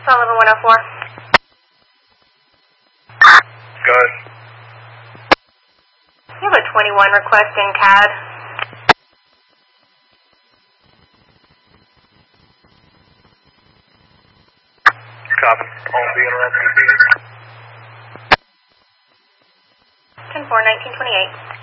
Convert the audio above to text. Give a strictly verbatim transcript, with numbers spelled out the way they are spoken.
Sullivan one oh four. Good. You have a twenty-one request in C A D. Copy. All be interrupted. ten four, nineteen twenty-eight.